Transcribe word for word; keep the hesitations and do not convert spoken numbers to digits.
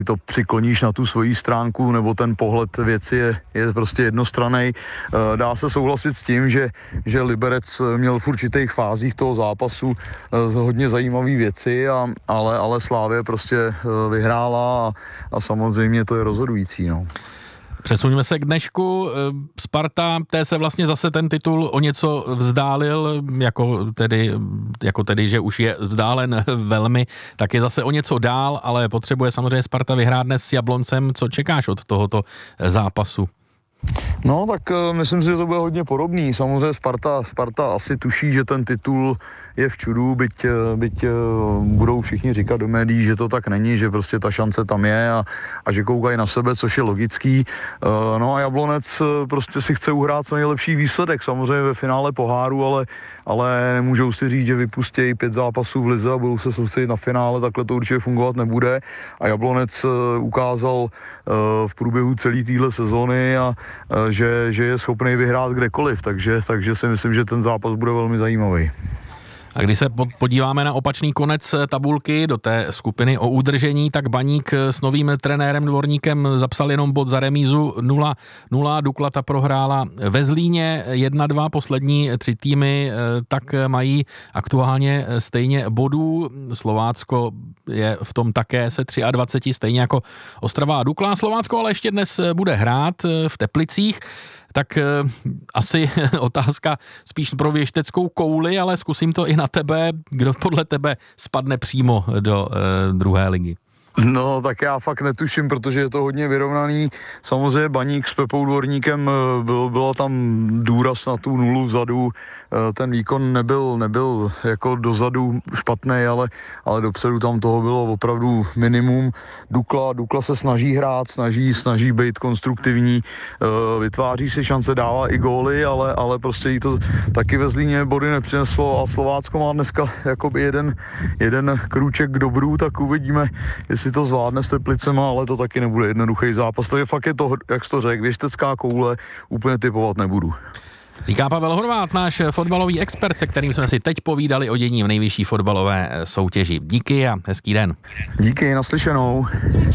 to přikloníš na tu svoji stránku, nebo ten pohled věci je, je prostě jednostranný. Dá se souhlasit s tím, že, že Liberec měl v určitých fázích toho zápasu hodně zajímavé věci, a, ale, ale Slavia prostě vyhrála a, a samozřejmě to je rozhodující. No. Přesuňme se k dnešku. Sparta, té se vlastně zase ten titul o něco vzdálil, jako tedy, jako tedy, že už je vzdálen velmi, tak je zase o něco dál, ale potřebuje samozřejmě Sparta vyhrát dnes s Jabloncem. Co čekáš od tohoto zápasu? No, tak uh, myslím si, že to bude hodně podobný. Samozřejmě Sparta, Sparta asi tuší, že ten titul je v čudu, byť, byť uh, budou všichni říkat do médií, že to tak není, že prostě ta šance tam je a, a že koukají na sebe, což je logický. Uh, no a Jablonec uh, prostě si chce uhrát co nejlepší výsledek, samozřejmě ve finále poháru, ale, ale nemůžou si říct, že vypustí pět zápasů v lize a budou se soustředit na finále, takhle to určitě fungovat nebude. A Jablonec uh, ukázal uh, v průběhu celé téhle sezóny a Že, že je schopný vyhrát kdekoliv, takže, takže si myslím, že ten zápas bude velmi zajímavý. A když se podíváme na opačný konec tabulky do té skupiny o udržení, tak Baník s novým trenérem Dvorníkem zapsal jenom bod za remízu nula nula. Dukla ta prohrála ve Zlíně jedna dva, poslední tři týmy tak mají aktuálně stejně bodů. Slovácko je v tom také se dvacet tři, stejně jako Ostrava a Dukla. Slovácko ale ještě dnes bude hrát v Teplicích. Tak e, asi otázka spíš pro věšteckou kouli, ale zkusím to i na tebe. Kdo podle tebe spadne přímo do e, druhé ligy? No, tak já fakt netuším, protože je to hodně vyrovnaný. Samozřejmě Baník s Pepou Dvorníkem, byl, bylo tam důraz na tu nulu vzadu. Ten výkon nebyl, nebyl jako dozadu špatný, ale, ale dopředu tam toho bylo opravdu minimum. Dukla, Dukla se snaží hrát, snaží, snaží být konstruktivní, vytváří si šance, dává i góly, ale, ale prostě jí to taky ve Zlíně body nepřineslo a Slovácko má dneska jakoby jeden, jeden krůček k dobru, tak uvidíme, jestli to zvládne s Teplicema, ale to taky nebude jednoduchý zápas. Takže fakt je to, jak jsi to řekl, věštecká koule, úplně typovat nebudu. Říká Pavel Horváth, náš fotbalový expert, se kterým jsme si teď povídali o dění v nejvyšší fotbalové soutěži. Díky a hezký den. Díky, naslyšenou.